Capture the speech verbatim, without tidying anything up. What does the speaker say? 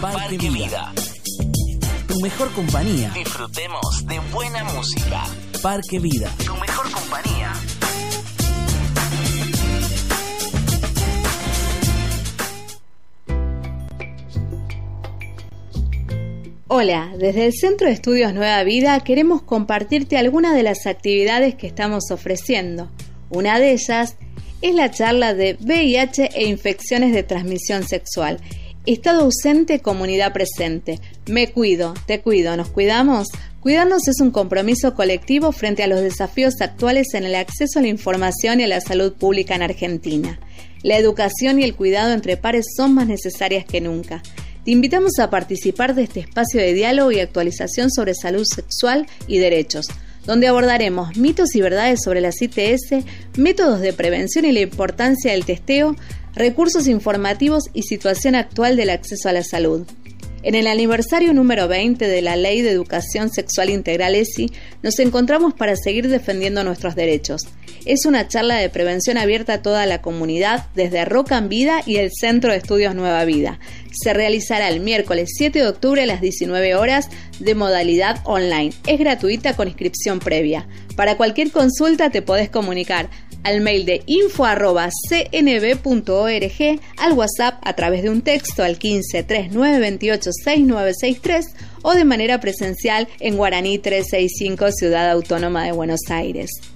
Parque Vida. Tu mejor compañía. Disfrutemos de buena música. Parque Vida. Tu mejor compañía. Hola, desde el Centro de Estudios Nueva Vida queremos compartirte algunas de las actividades que estamos ofreciendo. Una de ellas es la charla de V I H e infecciones de transmisión sexual. Estado ausente, comunidad presente. Me cuido, te cuido, ¿nos cuidamos? Cuidarnos es un compromiso colectivo frente a los desafíos actuales en el acceso a la información y a la salud pública en Argentina. La educación y el cuidado entre pares son más necesarias que nunca. Te invitamos a participar de este espacio de diálogo y actualización sobre salud sexual y derechos, donde abordaremos mitos y verdades sobre las I T S, métodos de prevención y la importancia del testeo, recursos informativos y situación actual del acceso a la salud. En el aniversario número veinte de la Ley de Educación Sexual Integral E S I, nos encontramos para seguir defendiendo nuestros derechos. Es una charla de prevención abierta a toda la comunidad desde Roca en Vida y el Centro de Estudios Nueva Vida. Se realizará el miércoles siete de octubre a las diecinueve horas de modalidad online. Es gratuita con inscripción previa. Para cualquier consulta te podés comunicar al mail de info arroba c n b punto org, al WhatsApp a través de un texto al quince, treinta y nueve, veintiocho, sesenta y nueve sesenta y tres o de manera presencial en Guaraní trescientos sesenta y cinco, Ciudad Autónoma de Buenos Aires.